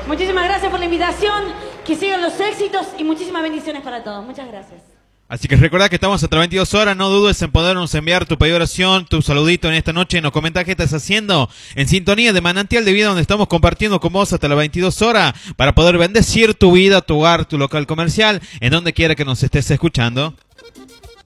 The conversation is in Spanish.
Muchísimas gracias por la invitación, que sigan los éxitos y muchísimas bendiciones para todos. Muchas gracias. Así que recordá que estamos hasta las 22 horas, no dudes en podernos enviar tu pedido de oración, tu saludito en esta noche, nos comentás qué estás haciendo en sintonía de Manantial de Vida, donde estamos compartiendo con vos hasta las 22 horas para poder bendecir tu vida, tu hogar, tu local comercial, en donde quiera que nos estés escuchando.